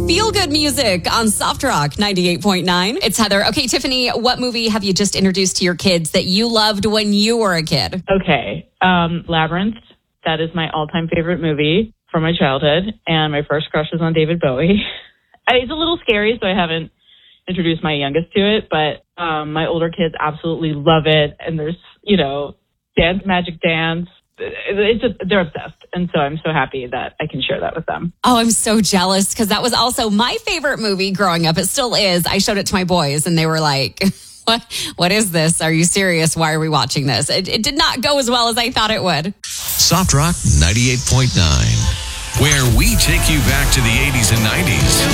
Feel good music on Soft Rock 98.9. It's Heather. Okay, Tiffany, what movie have you just introduced to your kids that you loved when you were a kid? Okay, Labyrinth. That is my all-time favorite movie from my childhood, and my first crush was on David Bowie. It's a little scary, so I haven't introduced my youngest to it, but my older kids absolutely love it, and there's, Dance Magic Dance. They're obsessed, and so I'm so happy that I can share that with them. Oh, I'm so jealous because that was also my favorite movie growing up. It still is. I showed it to my boys, and they were like, What is this? Are you serious? Why are we watching this? It did not go as well as I thought it would. Soft Rock 98.9, where we take you back to the 80s and 90s.